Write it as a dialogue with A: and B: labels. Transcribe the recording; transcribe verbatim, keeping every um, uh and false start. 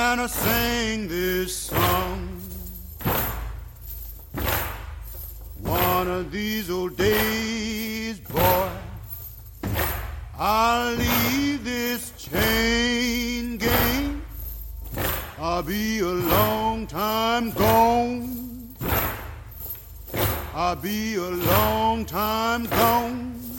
A: and I sing this song. One of these old days, boy, I'll leave this chain gang. I'll be a long time gone. I'll be a long time gone.